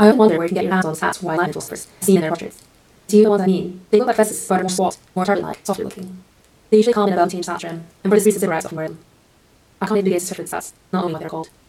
I often wonder where you can get your hands on fat, white-lion philosophers, seen in their portraits. Do you know what I mean? They look like fezzes, but are more squat, more turtle-like, softer looking. They usually come in a velveteen satchel, and for this reason cigarettes often wear them. I can't even begin to search for the stats, not only what they're called.